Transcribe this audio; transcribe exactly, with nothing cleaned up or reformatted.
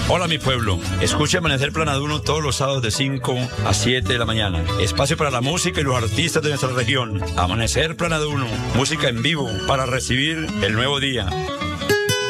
Hola mi pueblo, escucha Amanecer Planaduno todos los sábados de cinco a siete de la mañana. Espacio para la música y los artistas de nuestra región. Amanecer Planaduno, música en vivo para recibir el nuevo día.